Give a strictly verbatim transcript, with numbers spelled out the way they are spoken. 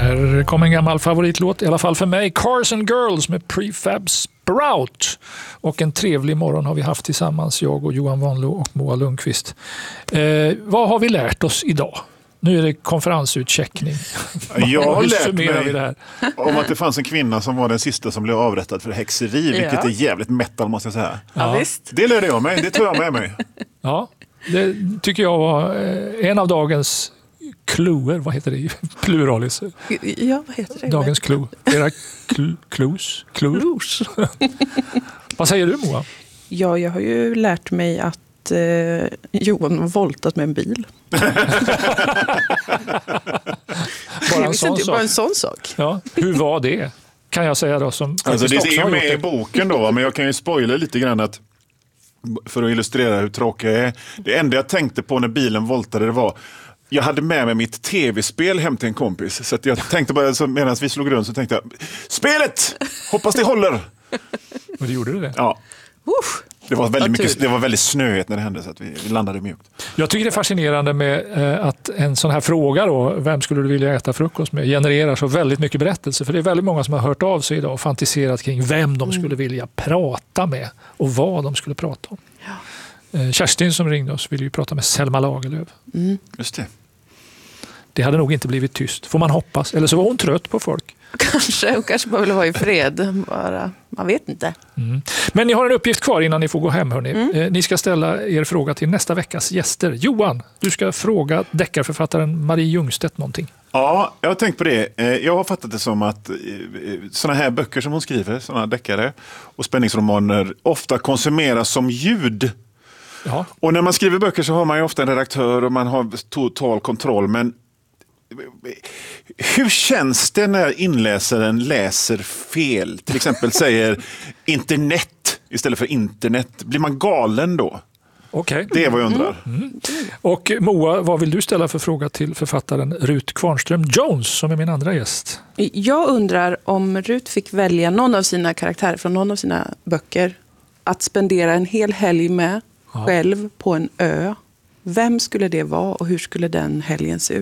Här kommer en gammal favoritlåt, i alla fall för mig. Cars and Girls med Prefab Sprout. Och en trevlig morgon har vi haft tillsammans, jag och Johan Wanlo och Moa Lundqvist. Eh, vad har vi lärt oss idag? Nu är det konferensutcheckning. Jag har lärt summerar vi mig det här? om att det fanns en kvinna som var den sista som blev avrättad för häxeri, vilket Ja. är jävligt metal måste jag säga. Ja, visst. Det lärde jag mig, det tog jag med mig. Ja, det tycker jag var eh, en av dagens cluer, vad heter det? Pluralis. Ja, vad heter det? Dagens clue. Era cl- clues? Clue? Rouge. Vad säger du, Moa? Ja, jag har ju lärt mig att eh, Johan har voltat med en bil. Bara en Jag visste sån inte, bara en sak. sån sak. Ja, hur var det? Kan jag säga då, som Alltså faktiskt det också är har ju gjort med i det. boken då, men jag kan ju spoila lite grann att för att illustrera hur tråkig jag är. Det enda jag tänkte på när bilen voltade, det var jag hade med mig mitt tv-spel hem till en kompis. Så att jag tänkte bara, så medan vi slog runt så tänkte jag, spelet! Hoppas det håller! Och det gjorde det det? Ja. Usch. Det var väldigt, Vad mycket, tur. det var väldigt snöigt när det hände så att vi, vi landade mjukt. Jag tycker det är fascinerande med eh, att en sån här fråga då, vem skulle du vilja äta frukost med, genererar så väldigt mycket berättelser. För det är väldigt många som har hört av sig idag och fantiserat kring vem de skulle vilja prata med och vad de skulle prata om. Ja. Eh, Kerstin som ringde oss ville ju prata med Selma Lagerlöf. Mm. Just det. Det hade nog inte blivit tyst, får man hoppas. Eller så var hon trött på folk. Kanske, hon kanske bara vill vara i fred. Bara, man vet inte. Mm. Men ni har en uppgift kvar innan ni får gå hem. Hörni. Mm. Eh, Ni ska ställa er fråga till nästa veckas gäster. Johan, du ska fråga deckarförfattaren Marie Ljungstedt någonting. Ja, jag har tänkt på det. Eh, Jag har fattat det som att sådana här böcker som hon skriver, sådana deckare och spänningsromaner, ofta konsumeras som ljud. Ja. Och när man skriver böcker så har man ju ofta en redaktör och man har total kontroll. Men hur känns det när inläsaren läser fel? Till exempel säger internet istället för internet. Blir man galen då? Okej. Det är vad jag undrar. Mm. Och Moa, vad vill du ställa för fråga till författaren Ruth Kvarnström Jones som är min andra gäst? Jag undrar om Ruth fick välja någon av sina karaktärer från någon av sina böcker att spendera en hel helg med Ja. själv på en ö. Vem skulle det vara och hur skulle den helgen se ut?